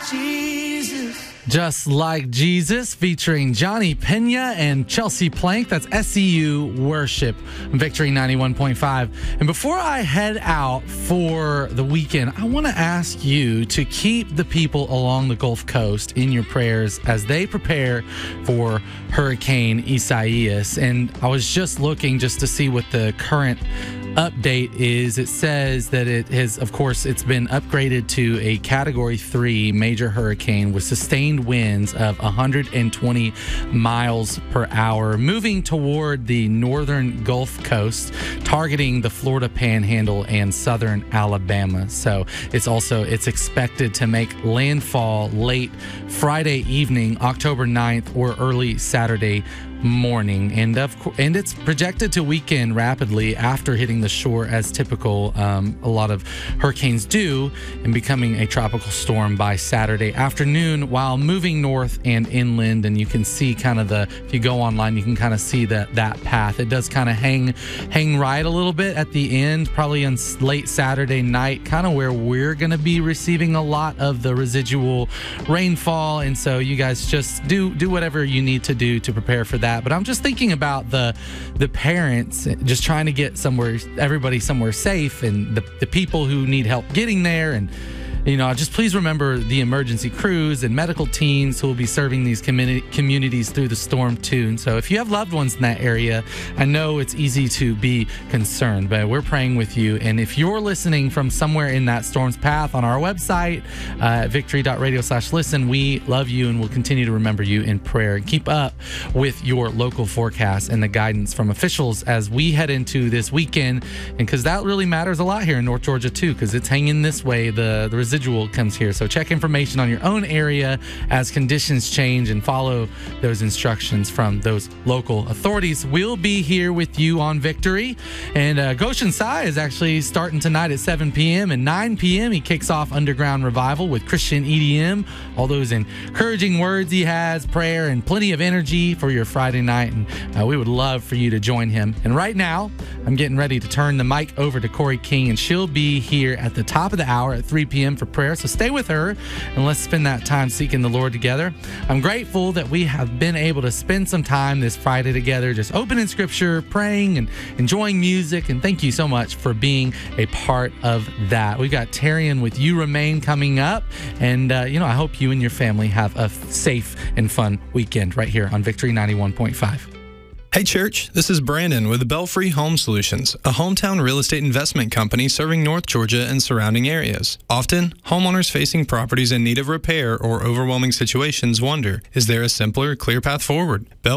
Jesus. Just Like Jesus, featuring Johnny Pena and Chelsea Plank. That's SEU Worship, Victory 91.5. And before I head out for the weekend, I want to ask you to keep the people along the Gulf Coast in your prayers as they prepare for Hurricane Isaias. And I was just looking just to see what the current update is. It says that it has, of course, it's been upgraded to a Category 3 major hurricane with sustained winds of 120 miles per hour, moving toward the northern Gulf Coast, targeting the Florida Panhandle and southern Alabama. So it's expected to make landfall late Friday evening, October 9th, or early Saturday morning, and it's projected to weaken rapidly after hitting the shore, as typical. A lot of hurricanes do, and becoming a tropical storm by Saturday afternoon, while moving north and inland. And you can see kind of if you go online, you can kind of see that path. It does kind of hang right a little bit at the end, probably on late Saturday night, kind of where we're going to be receiving a lot of the residual rainfall. And so you guys just do whatever you need to do to prepare for that. But I'm just thinking about the parents just trying to get everybody somewhere safe, and the people who need help getting there. And just please remember the emergency crews and medical teams who will be serving these communities through the storm too. And so if you have loved ones in that area, I know it's easy to be concerned, but we're praying with you. And if you're listening from somewhere in that storm's path, on our website, victory.radio/listen, we love you and will continue to remember you in prayer. And keep up with your local forecast and the guidance from officials as we head into this weekend. And because that really matters a lot here in North Georgia too, because it's hanging this way. The residual comes here. So check information on your own area as conditions change and follow those instructions from those local authorities. We'll be here with you on Victory. And Goshen Sai is actually starting tonight at 7 p.m. and 9 p.m. He kicks off Underground Revival with Christian EDM. All those encouraging words he has, prayer, and plenty of energy for your Friday night. And we would love for you to join him. And right now, I'm getting ready to turn the mic over to Corey King, and she'll be here at the top of the hour at 3 p.m. for prayer. So stay with her and let's spend that time seeking the Lord together. I'm grateful that we have been able to spend some time this Friday together, just opening scripture, praying, and enjoying music. And thank you so much for being a part of that. We've got Tarian with You Remain coming up. And, I hope you and your family have a safe and fun weekend right here on Victory 91.5. Hey church, this is Brandon with Belfry Home Solutions, a hometown real estate investment company serving North Georgia and surrounding areas. Often, homeowners facing properties in need of repair or overwhelming situations wonder, is there a simpler, clear path forward?